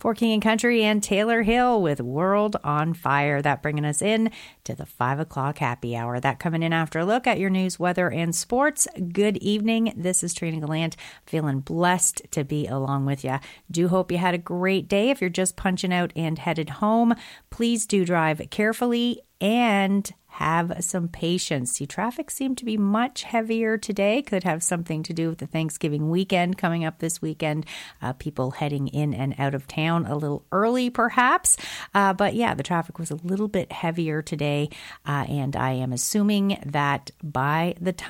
for King and Country and Taylor Hill with World on Fire. That bringing us in to the 5 o'clock happy hour. That coming in after a look at your news, weather, and sports. Good evening. This is Trina Gallant. Feeling blessed to be along with you. Do hope you had a great day. If you're just punching out and headed home, please do drive carefully and have some patience. See, traffic seemed to be much heavier today. Could have something to do with the Thanksgiving weekend coming up this weekend. People heading in and out of town a little early, perhaps. But yeah, the traffic was a little bit heavier today. And I am assuming that by the time